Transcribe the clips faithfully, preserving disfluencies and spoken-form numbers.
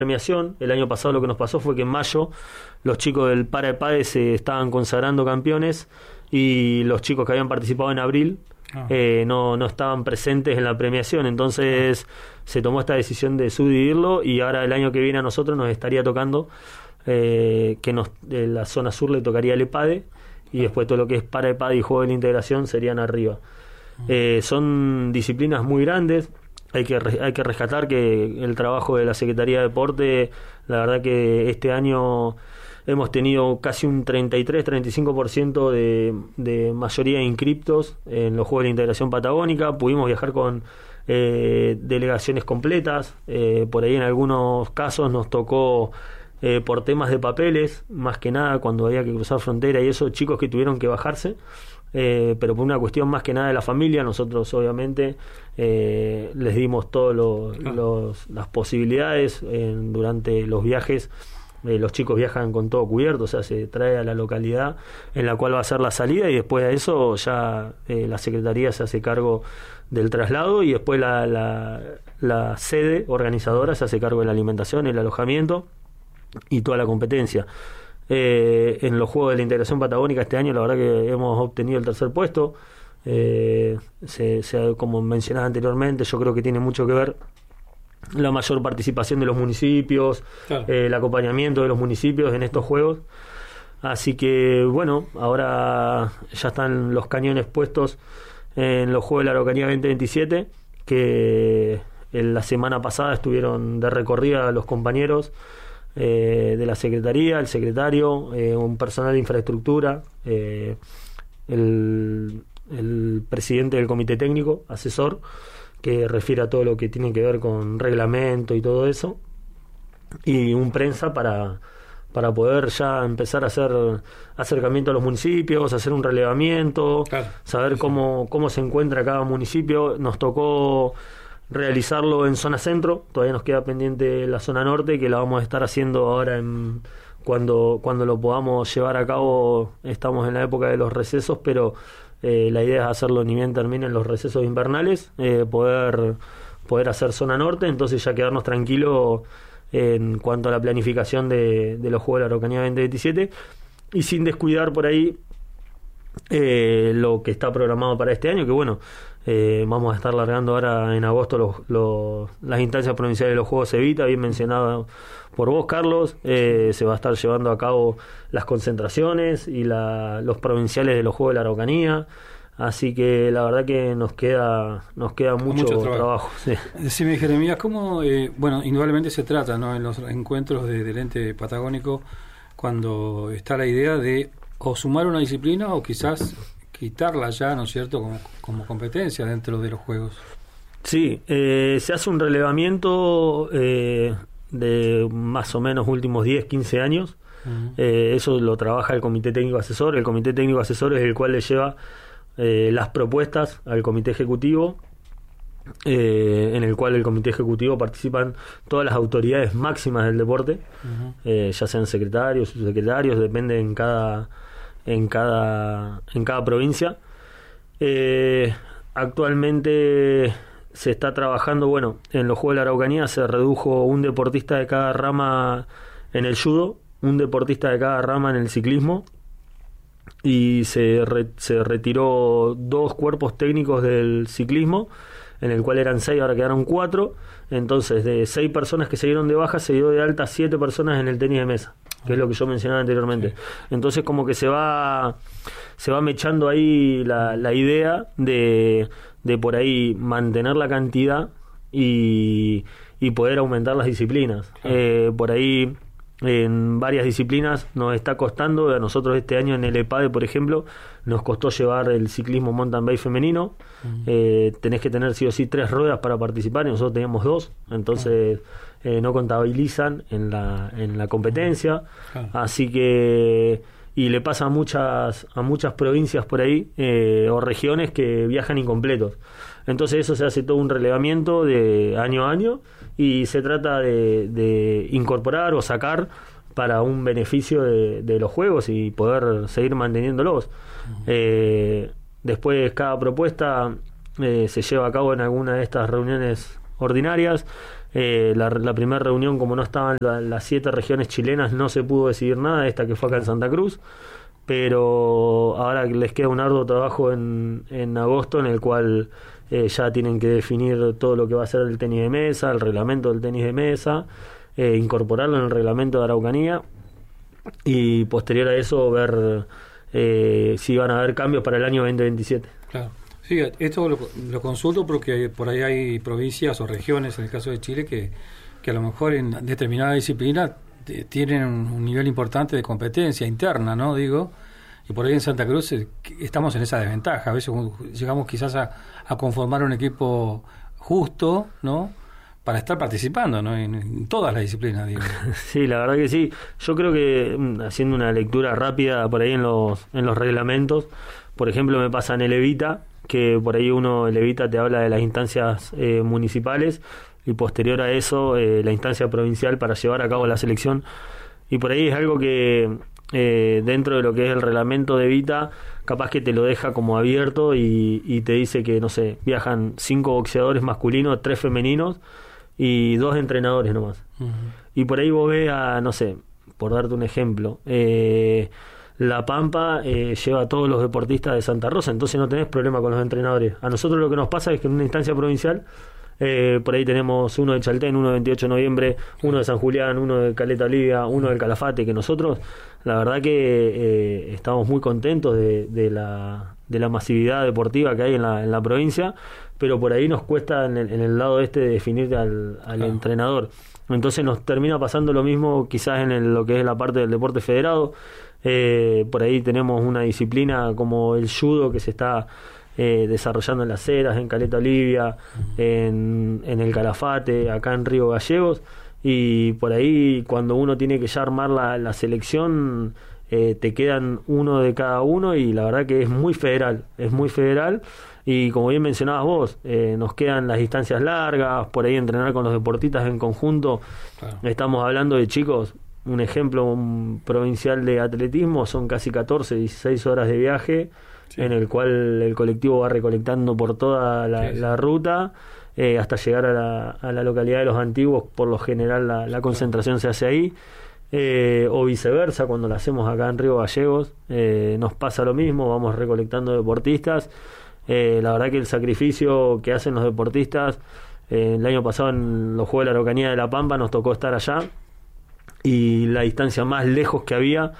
premiación. El año pasado lo que nos pasó fue que en mayo los chicos del Para de Pade se estaban consagrando campeones y los chicos que habían participado en abril ah. eh, no, no estaban presentes en la premiación, entonces ah. se tomó esta decisión de subdividirlo y ahora el año que viene a nosotros nos estaría tocando eh, que nos, de la zona sur le tocaría el EPADE y después todo lo que es Para de Pade y juego de la integración serían arriba. ah. eh, son disciplinas muy grandes. Hay que hay que rescatar que el trabajo de la Secretaría de Deporte, la verdad que este año hemos tenido casi un treinta y tres a treinta y cinco por ciento de, de mayoría de inscriptos en los Juegos de la Integración Patagónica. Pudimos viajar con eh, delegaciones completas. Eh, por ahí en algunos casos nos tocó eh, por temas de papeles, más que nada cuando había que cruzar frontera y eso, chicos que tuvieron que bajarse. Eh, pero por una cuestión más que nada de la familia, nosotros obviamente eh, les dimos todas lo, los, las posibilidades eh, durante los viajes. Eh, los chicos viajan con todo cubierto, o sea, se trae a la localidad en la cual va a ser la salida y después de eso ya eh, la Secretaría se hace cargo del traslado y después la, la, la sede organizadora se hace cargo de la alimentación, el alojamiento y toda la competencia. Eh, en los Juegos de la Integración Patagónica este año la verdad que hemos obtenido el tercer puesto. eh, se, se, como mencionaba anteriormente, yo creo que tiene mucho que ver la mayor participación de los municipios, claro. eh, el acompañamiento de los municipios en estos Juegos, así que bueno, ahora ya están los cañones puestos en los Juegos de la Araucanía veinte veintisiete, que en la semana pasada estuvieron de recorrida los compañeros Eh, de la Secretaría, el secretario, eh, un personal de infraestructura, eh, el, el presidente del comité técnico, asesor, que refiere a todo lo que tiene que ver con reglamento y todo eso, y un prensa para, para poder ya empezar a hacer acercamiento a los municipios, hacer un relevamiento, claro. saber cómo, cómo se encuentra cada municipio. Nos tocó realizarlo en zona centro, todavía nos queda pendiente la zona norte, que la vamos a estar haciendo ahora en, cuando, cuando lo podamos llevar a cabo. Estamos en la época de los recesos, pero eh, la idea es hacerlo ni bien terminen los recesos invernales, eh, poder, poder hacer zona norte, entonces ya quedarnos tranquilos en cuanto a la planificación de, de los Juegos de la Araucanía veinte veintisiete y sin descuidar por ahí eh, lo que está programado para este año, que bueno, Eh, vamos a estar largando ahora en agosto los, los, las instancias provinciales de los Juegos Evita, bien mencionado por vos, Carlos. Eh, se va a estar llevando a cabo las concentraciones y la, los provinciales de los Juegos de la Araucanía, así que la verdad que nos queda nos queda mucho, mucho trabajo, trabajo sí. Decime, Jeremías, ¿cómo, eh, bueno, indudablemente se trata, ¿no?, en los encuentros de, del ente patagónico, cuando está la idea de o sumar una disciplina o quizás quitarla ya, ¿no es cierto?, como, como competencia dentro de los Juegos. Sí, eh, se hace un relevamiento eh, de más o menos últimos diez, quince años. Uh-huh. eh, eso lo trabaja el Comité Técnico Asesor. El Comité Técnico Asesor es el cual le lleva eh, las propuestas al Comité Ejecutivo, eh, en el cual el Comité Ejecutivo participan todas las autoridades máximas del deporte, uh-huh. eh, ya sean secretarios, subsecretarios, depende en cada en cada en cada provincia. Eh, actualmente se está trabajando, bueno, en los Juegos de la Araucanía se redujo un deportista de cada rama en el judo, un deportista de cada rama en el ciclismo, y se, re, se retiró dos cuerpos técnicos del ciclismo, en el cual eran seis, ahora quedaron cuatro. Entonces, de seis personas que se dieron de baja, se dio de alta siete personas en el tenis de mesa, que es lo que yo mencionaba anteriormente. Sí. Entonces, como que se va se va mechando ahí la, la idea de, de por ahí mantener la cantidad y, y poder aumentar las disciplinas. Claro. Eh, por ahí, en varias disciplinas nos está costando. A nosotros este año en el EPADE, por ejemplo, nos costó llevar el ciclismo mountain bike femenino. Uh-huh. eh, tenés que tener sí o sí tres ruedas para participar, y nosotros teníamos dos, entonces uh-huh. eh, no contabilizan en la en la competencia. Uh-huh. Así que, y le pasa a muchas a muchas provincias por ahí, eh, o regiones, que viajan incompletos. Entonces eso se hace todo un relevamiento de año a año y se trata de, de incorporar o sacar para un beneficio de, de los Juegos y poder seguir manteniéndolos. Uh-huh. Eh, después cada propuesta eh, se lleva a cabo en alguna de estas reuniones ordinarias. Eh, la, la primera reunión, como no estaban la, las siete regiones chilenas, no se pudo decidir nada, esta que fue acá en Santa Cruz, pero ahora les queda un arduo trabajo en, en agosto, en el cual eh, ya tienen que definir todo lo que va a ser el tenis de mesa, el reglamento del tenis de mesa, eh, incorporarlo en el reglamento de Araucanía, y posterior a eso ver eh, si van a haber cambios para el año veinte veintisiete. Claro. Sí, esto lo, lo consulto porque por ahí hay provincias o regiones, en el caso de Chile, que, que a lo mejor en determinada disciplina t- tienen un, un nivel importante de competencia interna, ¿no? Digo, y por ahí en Santa Cruz eh, estamos en esa desventaja. A veces llegamos quizás a, a conformar un equipo justo, ¿no?, para estar participando, ¿no?, en, en todas las disciplinas, digo. Sí, la verdad que sí. Yo creo que haciendo una lectura rápida por ahí en los, en los reglamentos, por ejemplo, me pasa en el Evita, que por ahí uno, el Evita te habla de las instancias eh, municipales, y posterior a eso eh, la instancia provincial para llevar a cabo la selección, y por ahí es algo que eh, dentro de lo que es el reglamento de Evita capaz que te lo deja como abierto, y, y te dice que, no sé, viajan cinco boxeadores masculinos, tres femeninos y dos entrenadores nomás. Uh-huh. Y por ahí vos ves a, no sé, por darte un ejemplo, eh, La Pampa eh, lleva a todos los deportistas de Santa Rosa, entonces no tenés problema con los entrenadores. A nosotros lo que nos pasa es que en una instancia provincial, eh, por ahí tenemos uno de Chaltén, uno de veintiocho de noviembre, uno de San Julián, uno de Caleta Olivia, uno del Calafate, que nosotros, la verdad que eh, estamos muy contentos de, de, la, de la masividad deportiva que hay en la, en la provincia, pero por ahí nos cuesta en el, en el lado este de definir al, al claro. entrenador. Entonces nos termina pasando lo mismo quizás en el, lo que es la parte del deporte federado. Eh, por ahí tenemos una disciplina como el judo que se está eh, desarrollando en Las Heras, en Caleta Olivia, en, en el Calafate, acá en Río Gallegos, y por ahí cuando uno tiene que ya armar la, la selección, eh, te quedan uno de cada uno, y la verdad que es muy federal, es muy federal. Y como bien mencionabas vos, eh, nos quedan las distancias largas, por ahí entrenar con los deportistas en conjunto. Claro. Estamos hablando de chicos, un ejemplo un provincial de atletismo, son casi catorce, dieciséis horas de viaje, sí. en el cual el colectivo va recolectando por toda la, sí, sí. la ruta, eh, hasta llegar a la, a la localidad de Los Antiguos. Por lo general la, la concentración se hace ahí. Eh, o viceversa, cuando la hacemos acá en Río Gallegos, eh, nos pasa lo mismo, vamos recolectando deportistas. Eh, la verdad que el sacrificio que hacen los deportistas, eh, el año pasado en los Juegos de la Araucanía de La Pampa nos tocó estar allá, y la distancia más lejos que había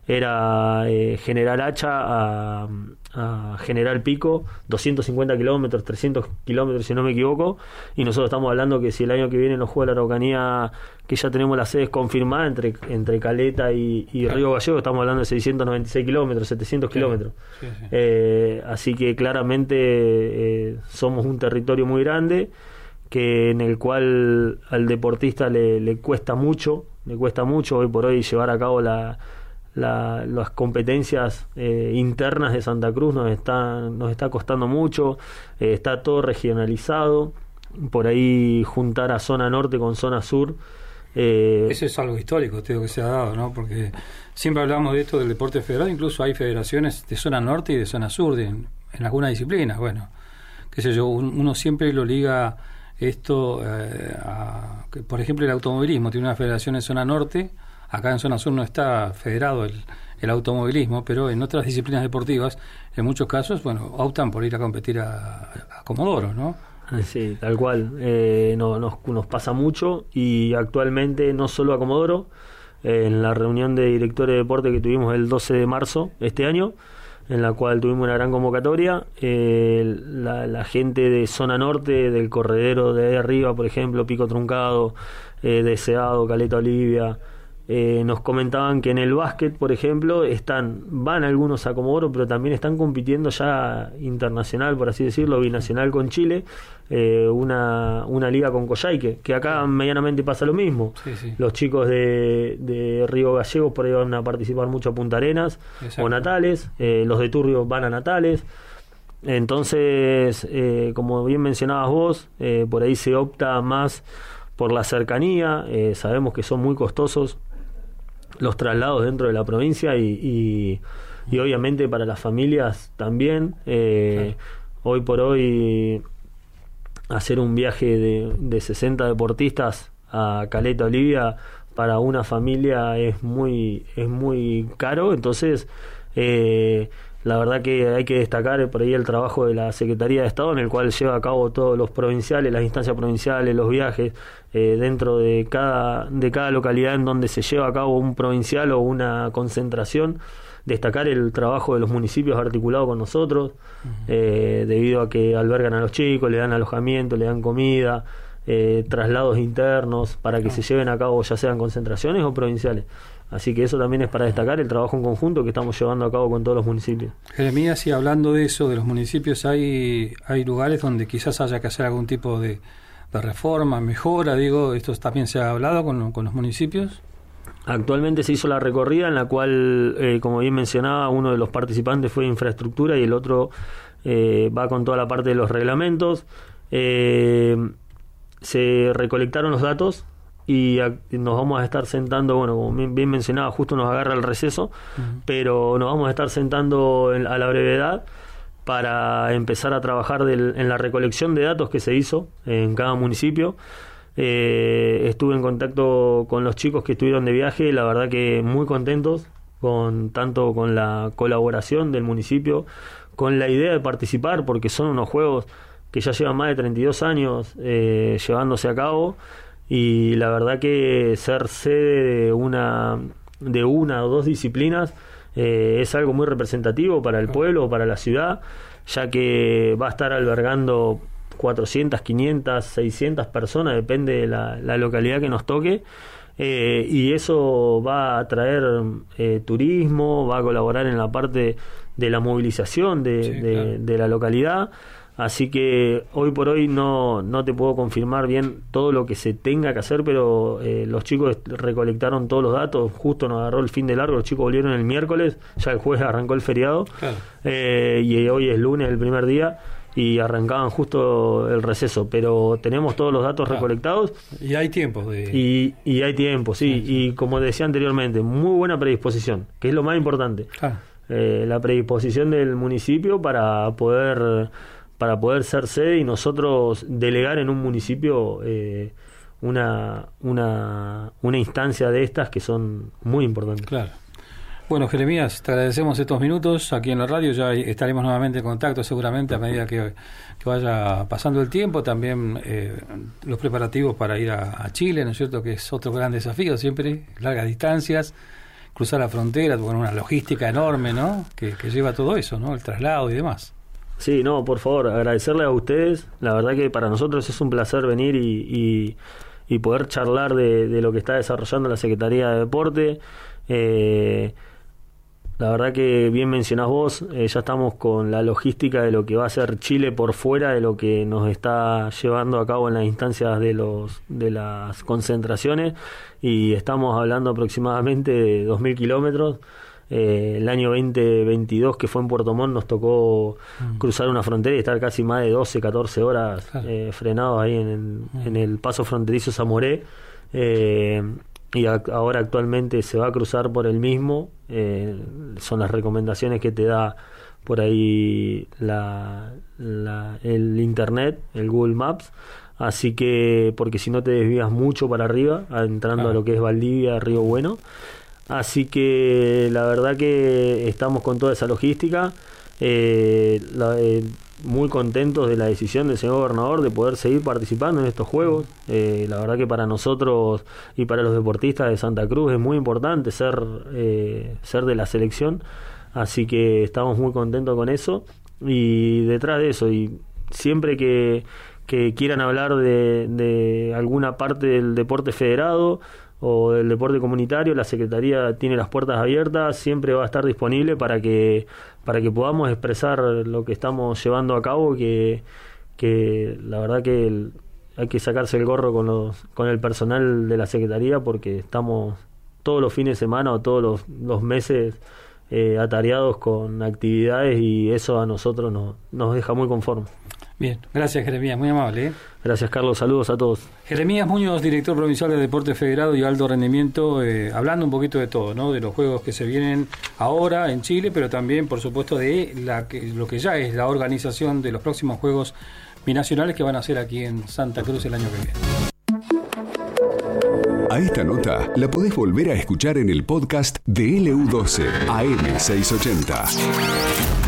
era eh, General Hacha a, a General Pico, doscientos cincuenta kilómetros, trescientos kilómetros si no me equivoco, y nosotros estamos hablando que si el año que viene en los Juegos de la Araucanía, que ya tenemos las sedes confirmadas entre, entre Caleta y, y claro. Río Gallegos, estamos hablando de seiscientos noventa y seis kilómetros, setecientos kilómetros. Sí, sí. Eh, así que claramente eh, somos un territorio muy grande, que en el cual al deportista le, le cuesta mucho, le cuesta mucho hoy por hoy llevar a cabo la La, las competencias eh, internas de Santa Cruz. Nos está, nos está costando mucho, eh, está todo regionalizado, por ahí juntar a zona norte con zona sur. Eh, Eso es algo histórico, te digo, que se ha dado, ¿no? Porque siempre hablamos de esto del deporte federal, incluso hay federaciones de zona norte y de zona sur de, en, en algunas disciplinas. Bueno, qué sé yo, un, uno siempre lo liga esto eh, a, que, por ejemplo, el automovilismo tiene una federación en zona norte. Acá en zona sur no está federado el, el automovilismo, pero en otras disciplinas deportivas, en muchos casos, bueno, optan por ir a competir a, a Comodoro, ¿no? Sí, tal cual. Eh, no, nos, nos pasa mucho, y actualmente no solo a Comodoro. Eh, en la reunión de directores de deporte que tuvimos el doce de marzo este año, en la cual tuvimos una gran convocatoria, eh, la, la gente de zona norte, del corredero de ahí arriba, por ejemplo, Pico Truncado, eh, Deseado, Caleta Olivia, Eh, nos comentaban que en el básquet, por ejemplo, están van algunos a Comodoro, pero también están compitiendo ya internacional, por así decirlo, binacional con Chile, eh, una, una liga con Coyhaique, que acá medianamente pasa lo mismo. Sí, sí. Los chicos de, de Río Gallegos por ahí van a participar mucho a Punta Arenas. Exacto. O Natales, eh, los de Turrio van a Natales. Entonces, eh, como bien mencionabas vos, eh, por ahí se opta más por la cercanía. Eh, sabemos que son muy costosos los traslados dentro de la provincia, y, y, y obviamente para las familias también. Eh, sí. Hoy por hoy hacer un viaje de, de sesenta deportistas a Caleta, Olivia, para una familia es muy es muy caro. Entonces eh, la verdad que hay que destacar por ahí el trabajo de la Secretaría de Estado, en el cual lleva a cabo todos los provinciales, las instancias provinciales, los viajes eh, dentro de cada de cada localidad en donde se lleva a cabo un provincial o una concentración. Destacar el trabajo de los municipios articulado con nosotros, uh-huh. eh, debido a que albergan a los chicos, le dan alojamiento, le dan comida, eh, traslados internos para que uh-huh. se lleven a cabo, ya sean concentraciones o provinciales. Así que eso también es para destacar el trabajo en conjunto que estamos llevando a cabo con todos los municipios. Jeremías, y hablando de eso, de los municipios, hay hay lugares donde quizás haya que hacer algún tipo de, de reforma, mejora, digo, esto también se ha hablado con, con los municipios. Actualmente se hizo la recorrida en la cual, eh, como bien mencionaba, uno de los participantes fue infraestructura y el otro eh, va con toda la parte de los reglamentos. Eh, se recolectaron los datos y a, nos vamos a estar sentando, bueno, como bien, bien mencionaba, justo nos agarra el receso, uh-huh. pero nos vamos a estar sentando en, a la brevedad para empezar a trabajar del, en la recolección de datos que se hizo en cada municipio. Eh, estuve en contacto con los chicos que estuvieron de viaje, la verdad que muy contentos con tanto con la colaboración del municipio, con la idea de participar, porque son unos juegos que ya llevan más de treinta y dos años eh, llevándose a cabo, y la verdad que ser sede de una de una o dos disciplinas eh, es algo muy representativo para el pueblo o para la ciudad, ya que va a estar albergando cuatrocientas, quinientas, seiscientas personas, depende de la, la localidad que nos toque, eh, y eso va a traer eh, turismo, va a colaborar en la parte de la movilización de, sí, de, claro. de la localidad. Así que hoy por hoy no, no te puedo confirmar bien todo lo que se tenga que hacer, pero eh, los chicos recolectaron todos los datos, justo nos agarró el fin de largo, los chicos volvieron el miércoles, ya el jueves arrancó el feriado, claro. eh, y hoy es lunes, el primer día, y arrancaban justo el receso, pero tenemos todos los datos claro. recolectados y hay tiempo de... y, y hay tiempo, sí, sí, sí, y como decía anteriormente, muy buena predisposición, que es lo más importante, claro. eh, la predisposición del municipio para poder para poder ser sede y nosotros delegar en un municipio eh, una una una instancia de estas que son muy importantes. Claro. Bueno, Jeremías, te agradecemos estos minutos aquí en la radio, ya estaremos nuevamente en contacto seguramente a medida que, que vaya pasando el tiempo, también eh, los preparativos para ir a, a Chile, ¿no es cierto?, que es otro gran desafío siempre, largas distancias, cruzar la frontera, con una logística enorme, ¿no?, que, que lleva todo eso, ¿no?, el traslado y demás. Sí, no, por favor, agradecerle a ustedes, la verdad que para nosotros es un placer venir y, y, y poder charlar de, de lo que está desarrollando la Secretaría de Deporte. eh, La verdad que bien mencionás vos, eh, ya estamos con la logística de lo que va a ser Chile por fuera de lo que nos está llevando a cabo en las instancias de los de las concentraciones, y estamos hablando aproximadamente de dos mil kilómetros. Eh, el año veinte veintidós, que fue en Puerto Montt, nos tocó mm. cruzar una frontera y estar casi más de doce, catorce horas claro. eh, frenados ahí en el, mm. en el paso fronterizo Zamoré. Eh, y a, ahora actualmente se va a cruzar por el mismo, eh, son las recomendaciones que te da por ahí la, la, el internet, el Google Maps, así que porque si no te desvías mucho para arriba, entrando ah. a lo que es Valdivia, Río Bueno, así que la verdad que estamos con toda esa logística, eh, la, eh, muy contentos de la decisión del señor gobernador de poder seguir participando en estos juegos. Eh, la verdad que para nosotros y para los deportistas de Santa Cruz es muy importante ser eh, ser de la selección, así que estamos muy contentos con eso, y detrás de eso, y siempre que, que quieran hablar de, de alguna parte del deporte federado o del deporte comunitario, la Secretaría tiene las puertas abiertas, siempre va a estar disponible para que para que podamos expresar lo que estamos llevando a cabo, que, que la verdad que el, hay que sacarse el gorro con los con el personal de la Secretaría, porque estamos todos los fines de semana o todos los, los meses eh, atareados con actividades, y eso a nosotros nos, nos deja muy conformes. Bien, gracias Jeremías, muy amable. ¿eh? Gracias Carlos, saludos a todos. Jeremías Muñoz, director provincial de Deporte Federado y Alto Rendimiento, eh, hablando un poquito de todo, ¿no?, de los juegos que se vienen ahora en Chile, pero también por supuesto de la que, lo que ya es la organización de los próximos Juegos binacionales que van a hacer aquí en Santa Cruz el año que viene. A esta nota la podés volver a escuchar en el podcast de L U doce A M seiscientos ochenta.